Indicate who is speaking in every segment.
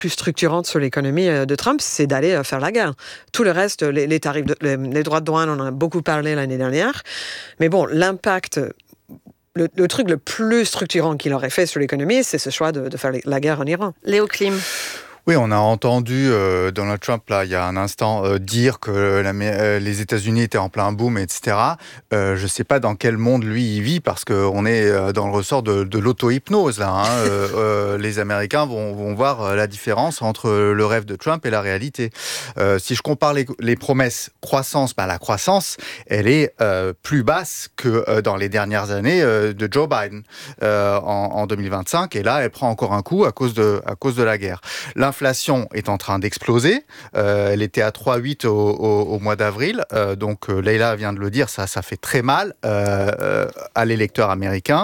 Speaker 1: plus structurante sur l'économie de Trump, c'est d'aller faire la guerre. Tout le reste, les tarifs, les droits de douane, on en a beaucoup parlé l'année dernière. Mais bon, l'impact, le truc le plus structurant qu'il aurait fait sur l'économie, c'est ce choix de faire la guerre en Iran.
Speaker 2: Léo Klim.
Speaker 3: Oui, on a entendu Donald Trump, là, il y a un instant, dire que les États-Unis étaient en plein boom, etc. Je ne sais pas dans quel monde, lui, il vit, parce qu'on est dans le ressort de l'auto-hypnose, là. Les Américains vont voir la différence entre le rêve de Trump et la réalité. Si je compare les promesses croissance, la croissance, elle est plus basse que dans les dernières années de Joe Biden en 2025. Et là, elle prend encore un coup à cause de la guerre. L'inflation est en train d'exploser. Elle était à 3,8 au mois d'avril. Donc, Leïla vient de le dire, ça fait très mal à l'électeur américain.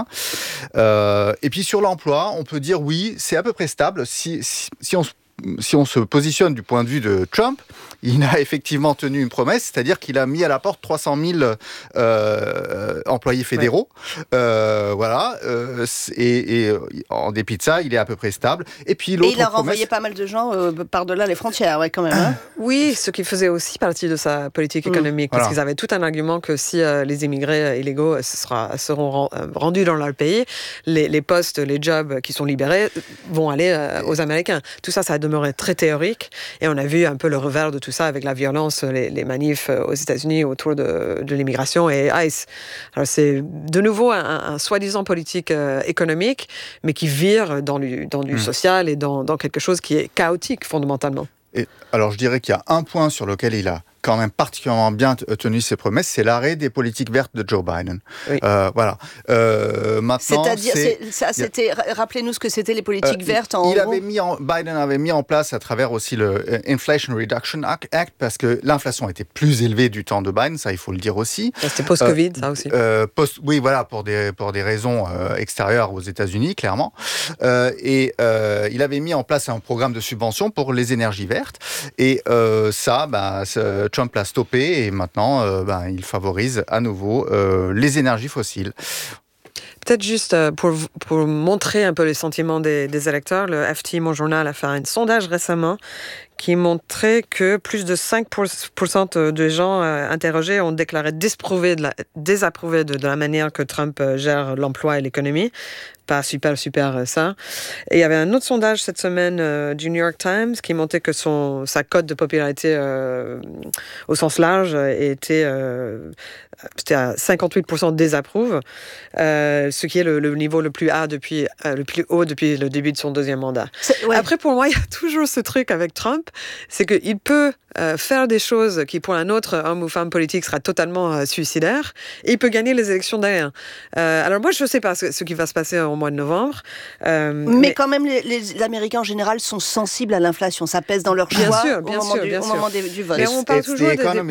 Speaker 3: Et puis, sur l'emploi, on peut dire oui, c'est à peu près stable. Si on se positionne du point de vue de Trump, il a effectivement tenu une promesse, c'est-à-dire qu'il a mis à la porte 300 000 employés fédéraux. Ouais. Voilà. Et en dépit de ça, il est à peu près stable. Et puis l'autre
Speaker 2: il a renvoyé pas mal de gens par-delà les frontières, ouais, quand même. Hein.
Speaker 1: Oui, ce qui faisait aussi partie de sa politique économique, parce qu'ils avaient tout un argument que si les immigrés illégaux seront rendus dans leur pays, les postes, les jobs qui sont libérés vont aller aux Américains. Tout ça a demeuré très théorique, et on a vu un peu le revers de tout ça avec la violence, les manifs aux États-Unis autour de l'immigration et ICE. Alors c'est de nouveau un soi-disant politique économique, mais qui vire dans du social et dans quelque chose qui est chaotique fondamentalement.
Speaker 3: Et alors je dirais qu'il y a un point sur lequel il a quand même particulièrement bien tenu ses promesses, c'est l'arrêt des politiques vertes de Joe Biden. Oui. Voilà. Maintenant,
Speaker 2: c'était, rappelez-nous ce que c'était les politiques vertes.
Speaker 3: Biden avait mis en place à travers aussi le Inflation Reduction Act, parce que l'inflation était plus élevée du temps de Biden, ça il faut le dire aussi.
Speaker 1: C'était post-Covid, ça aussi.
Speaker 3: Oui, voilà, pour des raisons extérieures aux États-Unis, clairement. Il avait mis en place un programme de subvention pour les énergies vertes. Et Trump l'a stoppé et maintenant, il favorise à nouveau les énergies fossiles.
Speaker 1: Peut-être juste pour montrer un peu les sentiments des électeurs, le FT, mon journal, a fait un sondage récemment qui montrait que plus de 5% des gens interrogés ont déclaré désapprouver de la manière que Trump gère l'emploi et l'économie. Pas super ça. Et il y avait un autre sondage cette semaine du New York Times qui montrait que sa cote de popularité au sens large c'était à 58% désapprouve, ce qui est le niveau le plus haut depuis le début de son deuxième mandat. Ouais. Après, pour moi, il y a toujours ce truc avec Trump, c'est qu'il peut faire des choses qui, pour un autre homme ou femme politique, sera totalement suicidaire, et il peut gagner les élections derrière. Alors moi, je ne sais pas ce qui va se passer au mois de novembre.
Speaker 2: Mais quand même, les Américains en général sont sensibles à l'inflation. Ça pèse dans leur choix au moment du vote.
Speaker 1: Mais on parle toujours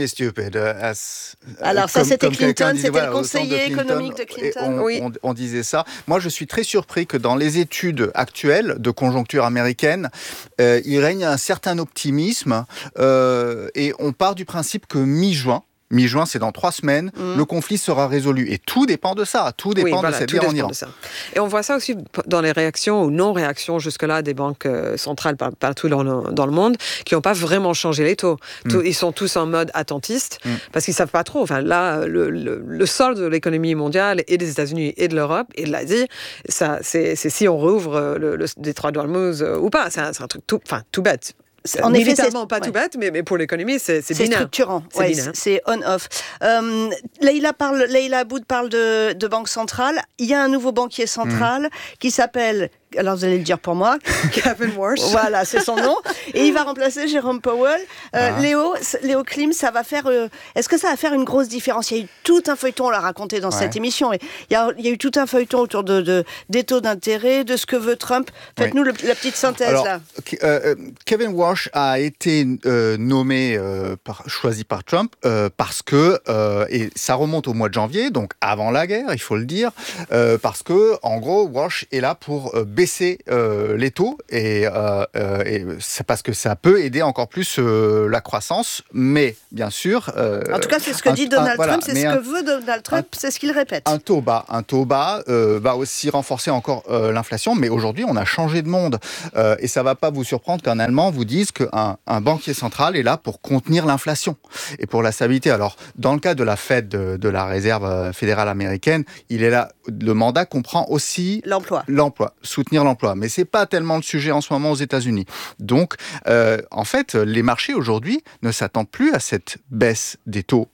Speaker 3: Alors
Speaker 2: ça, c'était Clinton, c'était le conseiller économique de Clinton.
Speaker 3: On disait ça. Moi, je suis très surpris que dans les études actuelles de conjoncture américaine, il règne un certain optimisme et on part du principe que mi-juin, c'est dans 3 semaines, le conflit sera résolu. Et tout dépend de ça, tout dépend de cette guerre en Iran.
Speaker 1: Et on voit ça aussi dans les réactions ou non-réactions jusque-là des banques centrales partout dans le monde, qui n'ont pas vraiment changé les taux. Ils sont tous en mode attentiste, parce qu'ils ne savent pas trop. Enfin, là, le sol de l'économie mondiale et des États-Unis et de l'Europe et de l'Asie, c'est si on rouvre le détroit d'Ormuz ou pas. C'est un truc tout bête.
Speaker 2: En effet,
Speaker 1: évidemment pas tout bête, mais pour l'économie, c'est binaire.
Speaker 2: Structurant, c'est on-off. Leïla Aboud parle de banque centrale. Il y a un nouveau banquier central qui s'appelle... Alors, vous allez le dire pour moi.
Speaker 1: Kevin Warsh.
Speaker 2: Voilà, c'est son nom. Et il va remplacer Jérôme Powell. Léo Klim, ça va faire... est-ce que ça va faire une grosse différence ? Il y a eu tout un feuilleton, on l'a raconté dans cette émission. Et il y a eu tout un feuilleton autour des taux d'intérêt, de ce que veut Trump. Faites-nous la petite synthèse, là.
Speaker 3: Kevin Warsh a été choisi par Trump parce que... et ça remonte au mois de janvier, donc avant la guerre, il faut le dire, parce que, en gros, Warsh est là pour baisser les taux et c'est parce que ça peut aider encore plus la croissance, mais bien sûr...
Speaker 2: en tout cas, c'est ce que dit Donald Trump, c'est ce que veut Donald Trump, c'est ce qu'il répète.
Speaker 3: Un taux bas va aussi renforcer encore l'inflation, mais aujourd'hui, on a changé de monde. Et ça ne va pas vous surprendre qu'un Allemand vous dise qu'un banquier central est là pour contenir l'inflation et pour la stabilité. Alors, dans le cas de la Fed, de la Réserve fédérale américaine, il est là, le mandat comprend aussi l'emploi, soutenir l'emploi. Mais ce n'est pas tellement le sujet en ce moment aux États-Unis. Donc, en fait, les marchés aujourd'hui ne s'attendent plus à cette baisse des taux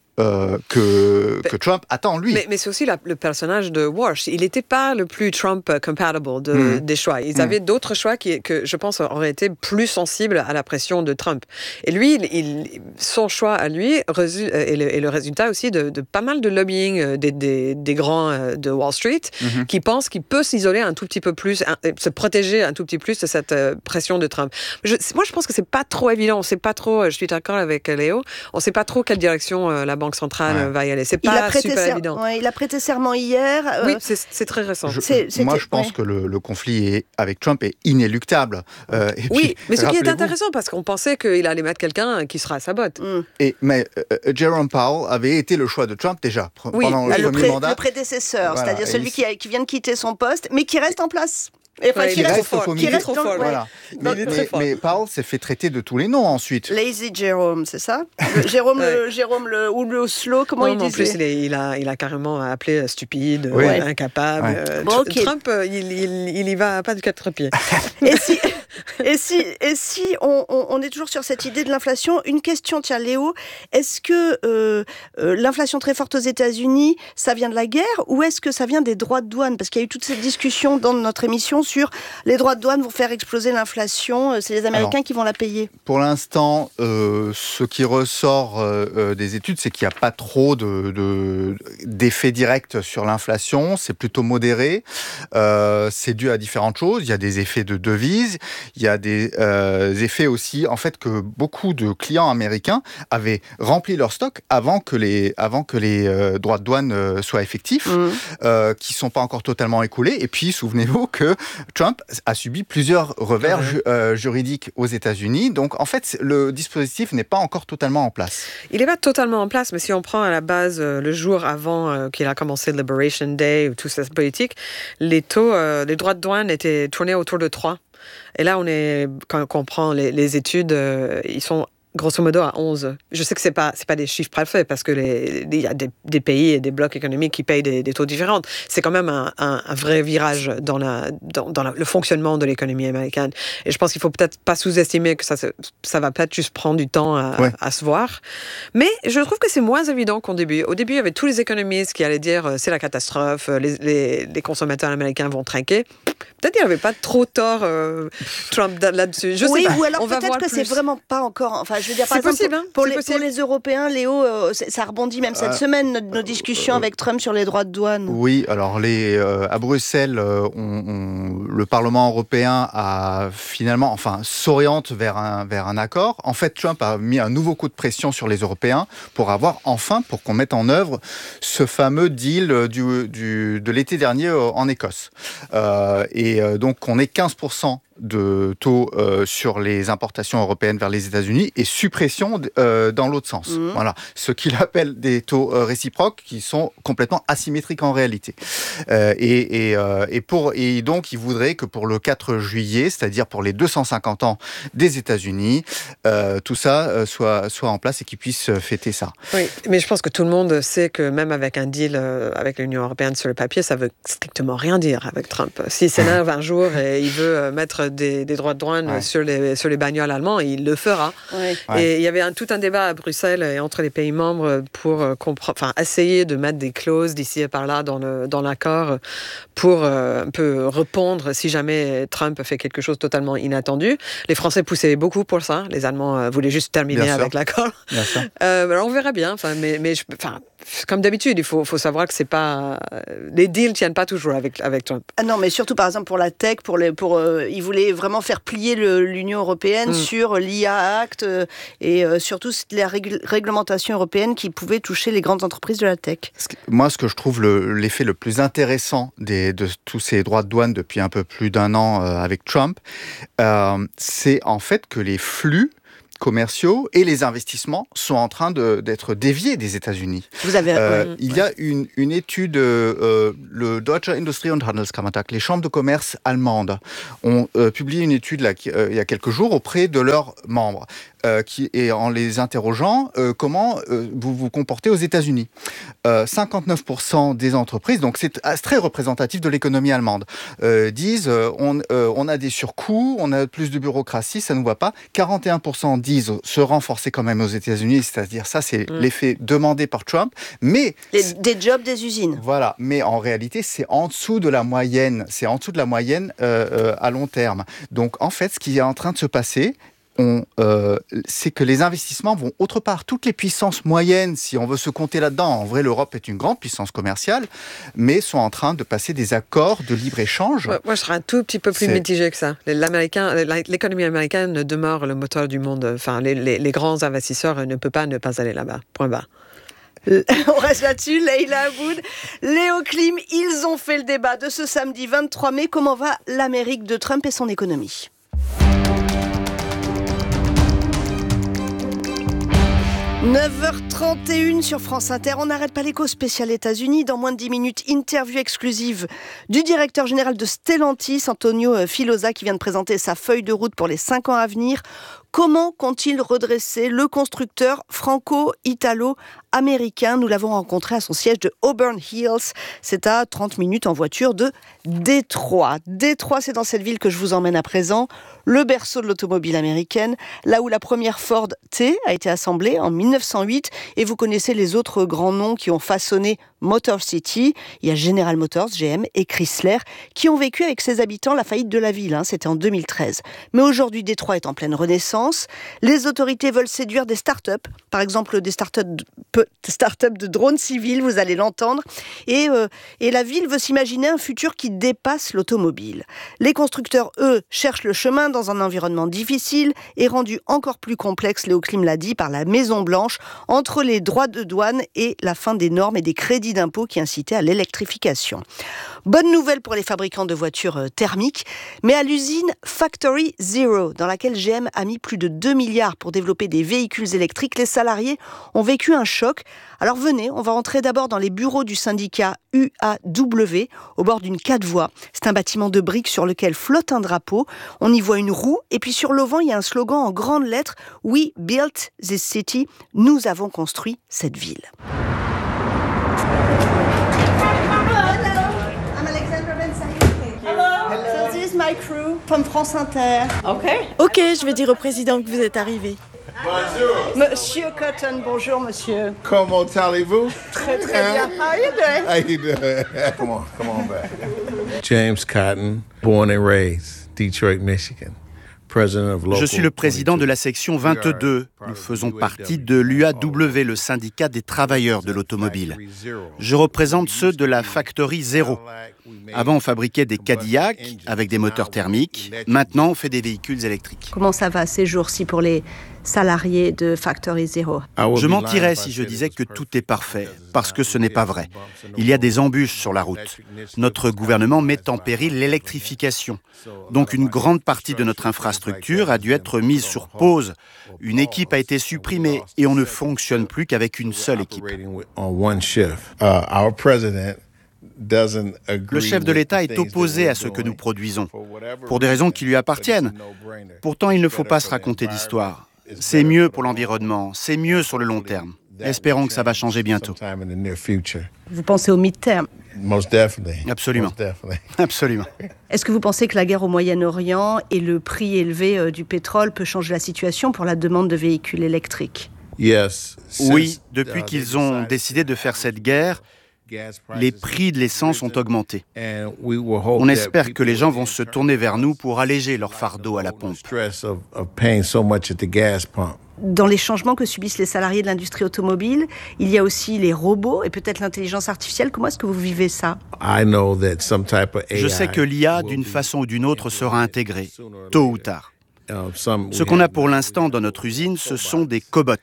Speaker 3: que Trump attend, lui.
Speaker 1: Mais c'est aussi le personnage de Walsh. Il n'était pas le plus Trump-compatible des choix. Ils avaient d'autres choix que, je pense, auraient été plus sensibles à la pression de Trump. Et lui, son choix à lui est le résultat aussi de pas mal de lobbying des grands de Wall Street qui pensent qu'il peut s'isoler un tout petit peu plus, se protéger un tout petit peu plus de cette pression de Trump. Moi, je pense que c'est pas trop évident. On sait pas trop, je suis d'accord avec Léo, on sait pas trop quelle direction la Banque centrale va y aller. C'est pas super évident.
Speaker 2: Il a prêté serment hier.
Speaker 1: Oui, c'est très récent.
Speaker 3: Moi, je pense que le conflit avec Trump est inéluctable.
Speaker 1: Oui, mais ce qui est intéressant, parce qu'on pensait qu'il allait mettre quelqu'un qui sera à sa botte.
Speaker 3: Mais Jerome Powell avait été le choix de Trump déjà pendant le premier mandat.
Speaker 2: Le prédécesseur, voilà, c'est-à-dire celui qui vient de quitter son poste, mais qui reste en place.
Speaker 3: Qui reste trop fort.
Speaker 1: Voilà.
Speaker 3: Mais Powell s'est fait traiter de tous les noms ensuite.
Speaker 2: Lazy Jerome, c'est ça? Jérôme ou le slow, comment il disait?
Speaker 1: En plus, il a carrément appelé stupide, incapable. Trump, il y va pas du quatre pieds.
Speaker 2: Et si on est toujours sur cette idée de l'inflation, une question, tiens Léo, est-ce que l'inflation très forte aux États-Unis, ça vient de la guerre ou est-ce que ça vient des droits de douane? Parce qu'il y a eu toute cette discussion dans notre émission sur les droits de douane vont faire exploser l'inflation, c'est les Américains qui vont la payer.
Speaker 3: Pour l'instant, ce qui ressort des études, c'est qu'il n'y a pas trop d'effet direct sur l'inflation, c'est plutôt modéré, c'est dû à différentes choses, il y a des effets de devise, il y a des effets aussi, en fait, que beaucoup de clients américains avaient rempli leur stock avant que les droits de douane soient effectifs, qui ne sont pas encore totalement écoulés. Et puis, souvenez-vous que Trump a subi plusieurs revers juridiques aux États-Unis. Donc, en fait, le dispositif n'est pas encore totalement en place.
Speaker 1: Il n'est pas totalement en place, mais si on prend à la base le jour avant qu'il a commencé Liberation Day ou toute cette politique, les droits de douane étaient tournés autour de 3. Et là, quand on prend les études, ils sont grosso modo à 11. Je sais que c'est pas des chiffres parfaits parce que il y a des pays et des blocs économiques qui payent des taux différents. C'est quand même un vrai virage dans le fonctionnement de l'économie américaine. Et je pense qu'il faut peut-être pas sous-estimer que ça va peut-être juste prendre du temps à se voir. Mais je trouve que c'est moins évident qu'au début. Au début, il y avait tous les économistes qui allaient dire c'est la catastrophe, les consommateurs américains vont trinquer. Peut-être qu'il n'avait pas trop tort Trump là-dessus. Je sais pas.
Speaker 2: Ou alors peut-être que c'est vraiment pas encore. Enfin, je veux dire, par exemple, pour les Européens, Léo, ça rebondit même cette semaine nos discussions avec Trump sur les droits de douane.
Speaker 3: Oui, alors à Bruxelles, le Parlement européen a finalement, s'oriente vers un accord. En fait, Trump a mis un nouveau coup de pression sur les Européens pour qu'on mette en œuvre ce fameux deal de l'été dernier en Écosse. Donc, on est 15% de taux sur les importations européennes vers les États-Unis et suppression dans l'autre sens. Voilà, ce qu'il appelle des taux réciproques qui sont complètement asymétriques en réalité. Et donc, il voudrait que pour le 4 juillet, c'est-à-dire pour les 250 ans des États-Unis, tout ça soit en place et qu'ils puissent fêter ça.
Speaker 1: Oui, mais je pense que tout le monde sait que même avec un deal avec l'Union européenne sur le papier, ça veut strictement rien dire avec Trump. S'il s'énerve un jour et il veut mettre des droits de douane sur les bagnoles allemands, il le fera. Et il y avait tout un débat à Bruxelles et entre les pays membres pour essayer de mettre des clauses d'ici et par là dans l'accord pour un peu répondre si jamais Trump fait quelque chose de totalement inattendu. Les Français poussaient beaucoup pour ça. Les Allemands voulaient juste terminer avec l'accord. Alors on verra bien. comme d'habitude, il faut savoir que c'est pas les deals tiennent pas toujours avec Trump.
Speaker 2: Ah non, mais surtout par exemple pour la tech, il voulait vraiment faire plier l'Union européenne sur l'IA Act et surtout la réglementation européenne qui pouvait toucher les grandes entreprises de la tech.
Speaker 3: Moi, ce que je trouve l'effet le plus intéressant de tous ces droits de douane depuis un peu plus d'1 an avec Trump, c'est en fait que les flux commerciaux et les investissements sont en train d'être déviés des États-Unis.
Speaker 2: Vous avez,
Speaker 3: il y a une étude, le Deutsche Industrie- und Handelskammertag, les chambres de commerce allemandes, ont publié une étude il y a quelques jours auprès de leurs membres. Et en les interrogeant, comment vous vous comportez aux États-Unis. 59% des entreprises, donc c'est très représentatif de l'économie allemande, disent on a des surcoûts, on a plus de bureaucratie, ça ne nous va pas. 41% disent se renforcer quand même aux États-Unis, c'est-à-dire ça c'est l'effet demandé par Trump, mais
Speaker 2: des jobs des usines.
Speaker 3: Voilà, mais en réalité c'est en dessous de la moyenne, à long terme. Donc en fait, ce qui est en train de se passer, c'est que les investissements vont autre part. Toutes les puissances moyennes, si on veut se compter là-dedans, en vrai l'Europe est une grande puissance commerciale, mais sont en train de passer des accords de libre-échange.
Speaker 1: Moi, je serais un tout petit peu plus mitigé que ça. L'économie américaine demeure le moteur du monde. Enfin, les grands investisseurs ne peuvent pas ne pas aller là-bas. Point barre.
Speaker 2: On reste là-dessus, Leïla Aboud, Léo Klim, ils ont fait le débat de ce samedi 23 mai. Comment va l'Amérique de Trump et son économie ? 9h31 sur France Inter. On n'arrête pas l'écho spécial États-Unis. Dans moins de 10 minutes, interview exclusive du directeur général de Stellantis, Antonio Filosa, qui vient de présenter sa feuille de route pour les 5 ans à venir. Comment compte-t-il redresser le constructeur franco-italo-américain ? Nous l'avons rencontré à son siège de Auburn Hills. C'est à 30 minutes en voiture de Détroit. Détroit, c'est dans cette ville que je vous emmène à présent. Le berceau de l'automobile américaine, là où la première Ford T a été assemblée en 1908. Et vous connaissez les autres grands noms qui ont façonné Motor City. Il y a General Motors, GM et Chrysler qui ont vécu avec ses habitants la faillite de la ville. C'était en 2013. Mais aujourd'hui, Détroit est en pleine renaissance. Les autorités veulent séduire des start-up, par exemple des start-up de drones civils, vous allez l'entendre. Et la ville veut s'imaginer un futur qui dépasse l'automobile. Les constructeurs, eux, cherchent le chemin dans un environnement difficile et rendu encore plus complexe, Léo Klim l'a dit, par la Maison-Blanche, entre les droits de douane et la fin des normes et des crédits d'impôt qui incitaient à l'électrification. Bonne nouvelle pour les fabricants de voitures thermiques, mais à l'usine Factory Zero, dans laquelle GM a mis plus de 2 milliards pour développer des véhicules électriques, les salariés ont vécu un choc. Alors venez, on va entrer d'abord dans les bureaux du syndicat UAW, au bord d'une 4 voies. C'est un bâtiment de briques sur lequel flotte un drapeau. On y voit une roue, et puis sur l'auvent, il y a un slogan en grandes lettres « We built this city ». Nous avons construit cette ville. My crew from France Inter.
Speaker 4: Ok, je vais dire au président que vous êtes arrivé.
Speaker 2: Bonjour. Monsieur Cotton, bonjour monsieur.
Speaker 5: Comment allez-vous?
Speaker 2: Très bien. How are you doing?
Speaker 5: Come on back. James Cotton, born and raised, Detroit, Michigan.
Speaker 6: Je suis le président de la section 22. Nous faisons partie de l'UAW, le syndicat des travailleurs de l'automobile. Je représente ceux de la Factory Zero. Avant, on fabriquait des Cadillacs avec des moteurs thermiques. Maintenant, on fait des véhicules électriques.
Speaker 2: Comment ça va ces jours-ci pour les salariés de Factory Zero?
Speaker 6: Je mentirais si je disais que tout est parfait, parce que ce n'est pas vrai. Il y a des embûches sur la route. Notre gouvernement met en péril l'électrification. Donc une grande partie de notre infrastructure a dû être mise sur pause. Une équipe a été supprimée et on ne fonctionne plus qu'avec une seule équipe. Le chef de l'État est opposé à ce que nous produisons, pour des raisons qui lui appartiennent. Pourtant, il ne faut pas se raconter d'histoire. C'est mieux pour l'environnement, c'est mieux sur le long terme. Espérons que ça va changer bientôt.
Speaker 2: Vous pensez au mid-term?
Speaker 6: Absolument. Absolument.
Speaker 2: Est-ce que vous pensez que la guerre au Moyen-Orient et le prix élevé du pétrole peut changer la situation pour la demande de véhicules électriques?
Speaker 6: Oui, depuis qu'ils ont décidé de faire cette guerre, les prix de l'essence ont augmenté. On espère que les gens vont se tourner vers nous pour alléger leur fardeau à la pompe.
Speaker 2: dans les changements que subissent les salariés de l'industrie automobile. Il y a aussi les robots et peut-être l'intelligence artificielle. Comment est-ce que vous vivez ça ?
Speaker 6: Je sais que l'IA, d'une façon ou d'une autre, sera intégrée, tôt ou tard. Ce qu'on a pour l'instant dans notre usine, ce sont des cobots.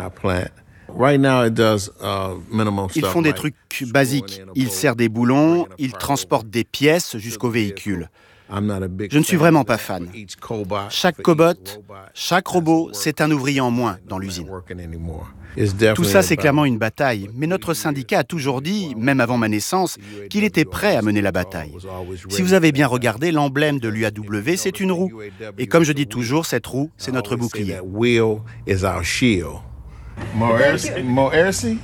Speaker 6: Ils font des trucs basiques. Ils serrent des boulons, ils transportent des pièces jusqu'au véhicule. Je ne suis vraiment pas fan. Chaque cobot, chaque robot, c'est un ouvrier en moins dans l'usine. Tout ça, c'est clairement une bataille. Mais notre syndicat a toujours dit, même avant ma naissance, qu'il était prêt à mener la bataille. Si vous avez bien regardé, l'emblème de l'UAW, c'est une roue. Et comme je dis toujours, cette roue, c'est notre bouclier.
Speaker 2: Merci.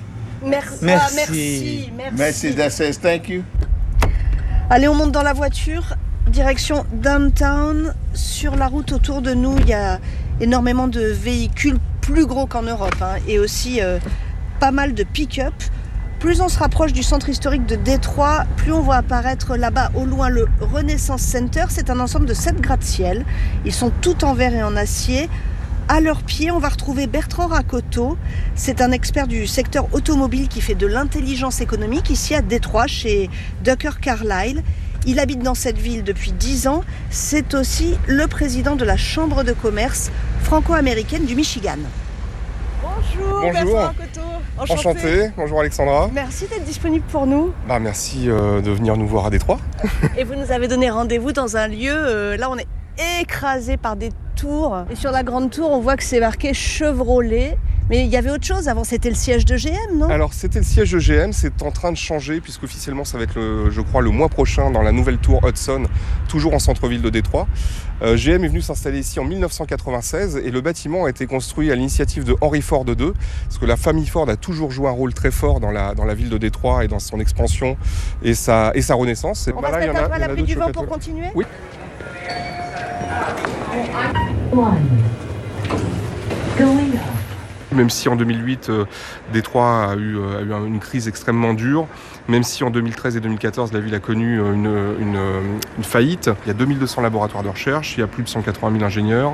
Speaker 5: Merci, that says thank you.
Speaker 2: Allez, on monte dans la voiture, direction downtown. Sur la route autour de nous, il y a énormément de véhicules plus gros qu'en Europe, et aussi pas mal de pick-up. Plus on se rapproche du centre historique de Détroit, plus on voit apparaître là-bas au loin le Renaissance Center. C'est un ensemble de 7 gratte-ciel. Ils sont tout en verre et en acier. À leurs pieds, on va retrouver Bertrand Rakoto. C'est un expert du secteur automobile qui fait de l'intelligence économique ici à Détroit, chez Ducker Carlyle. Il habite dans cette ville depuis 10 ans. C'est aussi le président de la Chambre de commerce franco-américaine du Michigan. Bonjour. Bertrand Rakoto.
Speaker 7: Enchanté. Bonjour Alexandra.
Speaker 2: Merci d'être disponible pour nous.
Speaker 7: Merci de venir nous voir à Détroit.
Speaker 2: Et vous nous avez donné rendez-vous dans un lieu, là on est écrasé par des tours. Et sur la grande tour, on voit que c'est marqué Chevrolet. Mais il y avait autre chose avant, c'était le siège de GM, non ?
Speaker 7: Alors c'était le siège de GM, c'est en train de changer puisqu'officiellement ça va être le mois prochain dans la nouvelle tour Hudson, toujours en centre-ville de Détroit. GM est venu s'installer ici en 1996 et le bâtiment a été construit à l'initiative de Henry Ford II, parce que la famille Ford a toujours joué un rôle très fort dans la ville de Détroit et dans son expansion et sa renaissance.
Speaker 2: On va se mettre un peu à l'abri du vent pour continuer ?
Speaker 7: Oui. Même si en 2008, Détroit a eu une crise extrêmement dure, même si en 2013 et 2014, la ville a connu une faillite. Il y a 2200 laboratoires de recherche, il y a plus de 180 000 ingénieurs,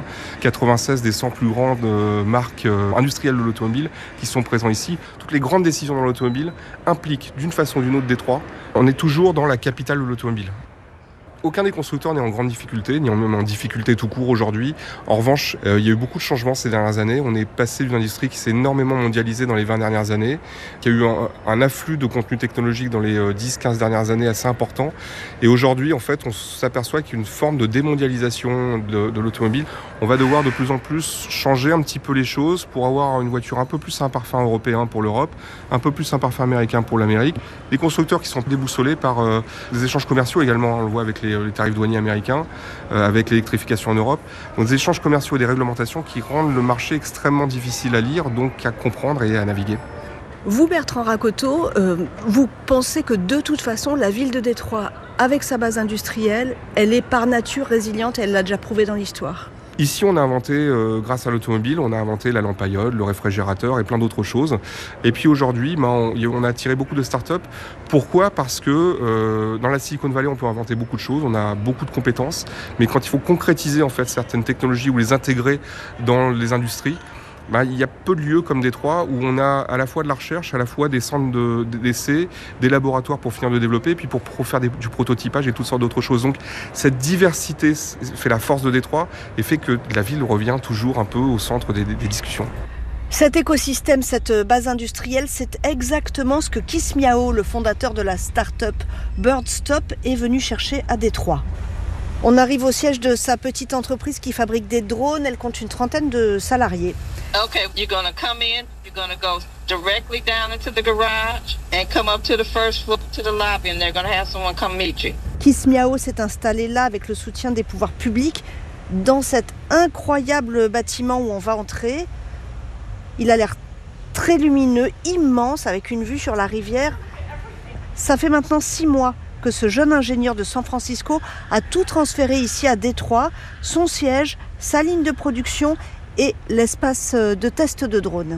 Speaker 7: 96 des 100 plus grandes marques industrielles de l'automobile qui sont présents ici. Toutes les grandes décisions dans l'automobile impliquent d'une façon ou d'une autre Détroit. On est toujours dans la capitale de l'automobile. Aucun des constructeurs n'est en grande difficulté, ni même en difficulté tout court aujourd'hui. En revanche, il y a eu beaucoup de changements ces dernières années. On est passé d'une industrie qui s'est énormément mondialisée dans les 20 dernières années, qui a eu un afflux de contenu technologique dans les 10-15 dernières années assez important. Et aujourd'hui, en fait, on s'aperçoit qu'il y a une forme de démondialisation de l'automobile. On va devoir de plus en plus changer un petit peu les choses pour avoir une voiture un peu plus un parfum européen pour l'Europe, un peu plus un parfum américain pour l'Amérique. Les constructeurs qui sont déboussolés par des échanges commerciaux également, on le voit avec les tarifs douaniers américains, avec l'électrification en Europe. Donc des échanges commerciaux et des réglementations qui rendent le marché extrêmement difficile à lire, donc à comprendre et à naviguer.
Speaker 2: Vous, Bertrand Rakoto, vous pensez que de toute façon, la ville de Détroit, avec sa base industrielle, elle est par nature résiliente et elle l'a déjà prouvé dans l'histoire ?
Speaker 7: Ici, on a inventé, grâce à l'automobile, on a inventé la lampe à iode, le réfrigérateur et plein d'autres choses. Et puis aujourd'hui, on a attiré beaucoup de startups. Pourquoi ? Parce que dans la Silicon Valley, on peut inventer beaucoup de choses, on a beaucoup de compétences. Mais quand il faut concrétiser en fait certaines technologies ou les intégrer dans les industries, il y a peu de lieux comme Détroit où on a à la fois de la recherche, à la fois des centres d'essais, des laboratoires pour finir de développer, puis pour faire du prototypage et toutes sortes d'autres choses. Donc cette diversité fait la force de Détroit et fait que la ville revient toujours un peu au centre des discussions.
Speaker 2: Cet écosystème, cette base industrielle, c'est exactement ce que Keith Miao, le fondateur de la start-up Birdstop, est venu chercher à Détroit. On arrive au siège de sa petite entreprise qui fabrique des drones. Elle compte une trentaine de salariés.
Speaker 8: Okay, you're going to come in, you're going to go directly down into the garage and come up to the first floor to the lobby and they're going to have someone come meet you.
Speaker 2: Keith Miao s'est installé là avec le soutien des pouvoirs publics dans cet incroyable bâtiment où on va entrer. Il a l'air très lumineux, immense, avec une vue sur la rivière. Ça fait maintenant 6 mois que ce jeune ingénieur de San Francisco a tout transféré ici à Détroit, son siège, sa ligne de production et l'espace de test de drones.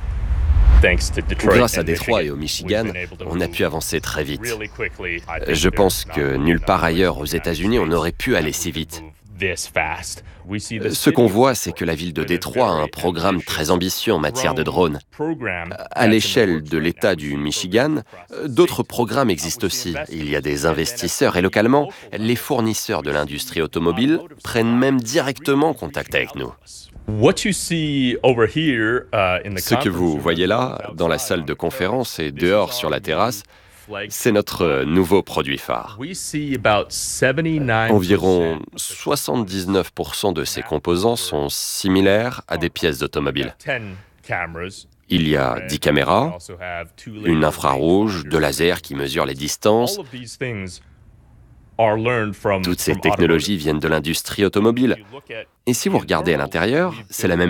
Speaker 9: Grâce à Détroit et au Michigan, on a pu avancer très vite. Je pense que nulle part ailleurs aux États-Unis, on aurait pu aller si vite. Ce qu'on voit, c'est que la ville de Détroit a un programme très ambitieux en matière de drones. À l'échelle de l'État du Michigan, d'autres programmes existent aussi. Il y a des investisseurs et localement, les fournisseurs de l'industrie automobile prennent même directement contact avec nous. Ce que vous voyez là, dans la salle de conférence et dehors sur la terrasse, c'est notre nouveau produit phare. Environ 79% de ces composants sont similaires à des pièces d'automobile. Il y a 10 caméras, une infrarouge, deux lasers qui mesurent les distances. Toutes ces technologies viennent de l'industrie automobile. Et si vous regardez à l'intérieur, c'est la même